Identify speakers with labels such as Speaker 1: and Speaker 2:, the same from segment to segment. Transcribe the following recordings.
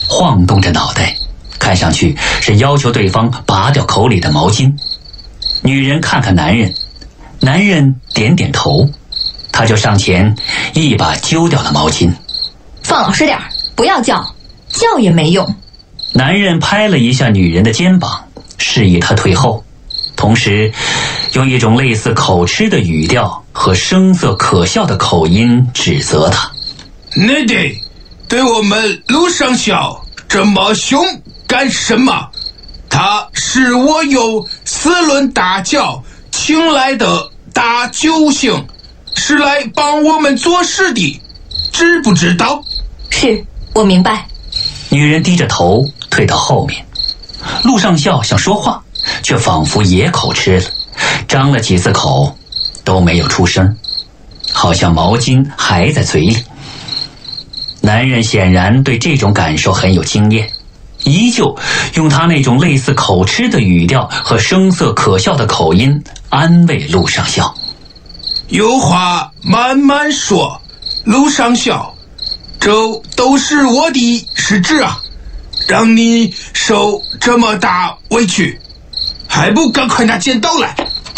Speaker 1: 晃动着脑袋，看上去是要求对方拔掉口里的毛巾。女人看看男人，男人点点头，他就上前一把揪掉了毛巾。
Speaker 2: 放老实点，不要叫，叫也没用。
Speaker 1: 男人拍了一下女人的肩膀，示意她退后，同时用一种类似口吃的语调和声色可笑的口音指责她：
Speaker 3: 你对我们陆上校这么凶干什么？他是我由四伦大教请来的大救星，是来帮我们做事的，知不知道？
Speaker 2: 是，我明白。
Speaker 1: 女人低着头退到后面。陆上校想说话，却仿佛也口吃了，张了几次口都没有出声，好像毛巾还在嘴里。男人显然对这种感受很有经验，依旧用他那种类似口吃的语调和声色可笑的口音安慰陆上校：
Speaker 3: 有话慢慢说，陆上校，这都是我的失职啊，让你受这么大委屈，还不赶快拿剪刀来？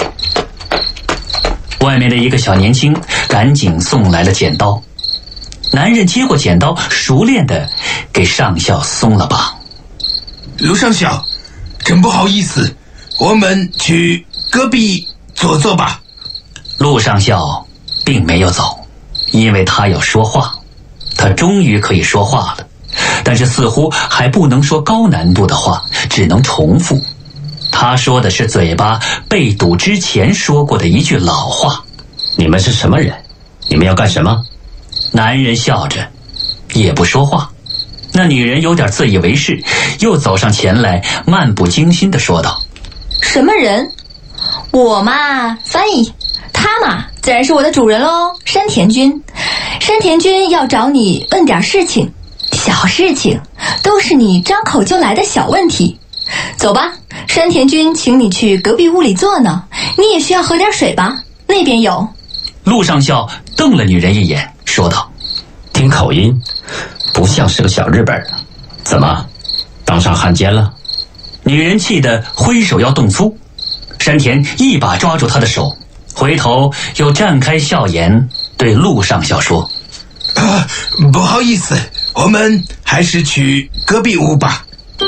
Speaker 1: 外面的一个小年轻赶紧送来了剪刀。男人接过剪刀，熟练地给上校松了绑。
Speaker 3: 陆上校，真不好意思，我们去隔壁坐坐吧。
Speaker 1: 陆上校并没有走，因为他要说话。他终于可以说话了，但是似乎还不能说高难度的话，只能重复。他说的是嘴巴被堵之前说过的一句老话：
Speaker 4: 你们是什么人？你们要干什么？
Speaker 1: 男人笑着也不说话。那女人有点自以为是，又走上前来，漫不经心地说道：
Speaker 2: 什么人？我嘛，翻译。他嘛，自然是我的主人喽，山田君。山田君要找你问点事情，小事情，都是你张口就来的小问题。走吧，山田君请你去隔壁屋里坐呢，你也需要喝点水吧，那边有。
Speaker 1: 陆上校瞪了女人一眼，说道：
Speaker 4: 听口音不像是个小日本人，怎么当上汉奸了？
Speaker 1: 女人气得挥手要动粗，山田一把抓住她的手，回头又绽开笑颜，对陆上校说：
Speaker 3: 不好意思，我们还是去隔壁屋吧。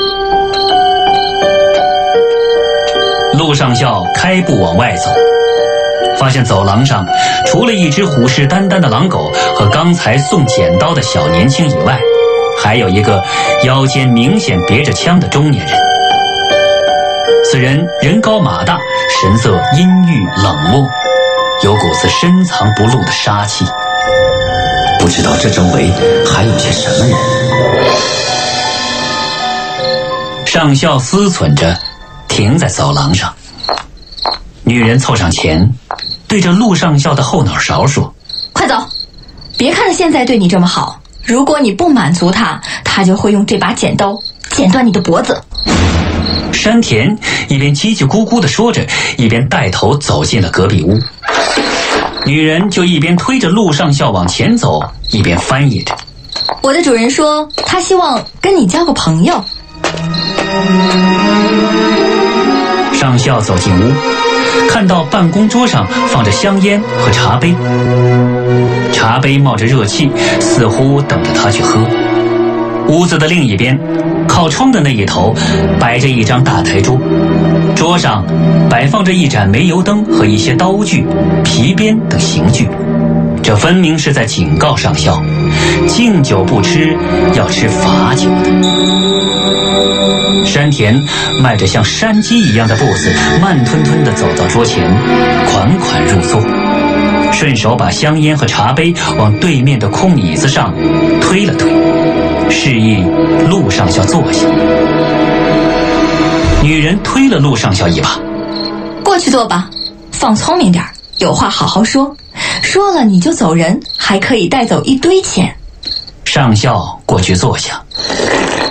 Speaker 1: 陆上校开步往外走，发现走廊上除了一只虎视眈眈的狼狗和刚才送剪刀的小年轻以外，还有一个腰间明显别着枪的中年人。此人人高马大，神色阴郁冷漠，有股子深藏不露的杀气。
Speaker 4: 不知道这周围还有些什么人。
Speaker 1: 上校思忖着，停在走廊上。女人凑上前，对着陆上校的后脑勺说：
Speaker 2: 快走，别看他现在对你这么好，如果你不满足他，他就会用这把剪刀剪断你的脖子。
Speaker 1: 山田一边叽叽咕咕地说着，一边带头走进了隔壁屋。女人就一边推着陆上校往前走，一边翻译着：
Speaker 2: 我的主人说他希望跟你交个朋友。
Speaker 1: 上校走进屋，看到办公桌上放着香烟和茶杯，茶杯冒着热气，似乎等着他去喝。屋子的另一边，靠窗的那一头摆着一张大台桌，桌上摆放着一盏煤油灯和一些刀具、皮鞭等刑具，这分明是在警告上校，敬酒不吃，要吃罚酒的。山田迈着像山鸡一样的步子，慢吞吞地走到桌前，款款入座，顺手把香烟和茶杯往对面的空椅子上推了推，示意陆上校坐下。女人推了陆上校一把：
Speaker 2: 过去坐吧，放聪明点，有话好好说，说了你就走人，还可以带走一堆钱。
Speaker 1: 上校过去坐下。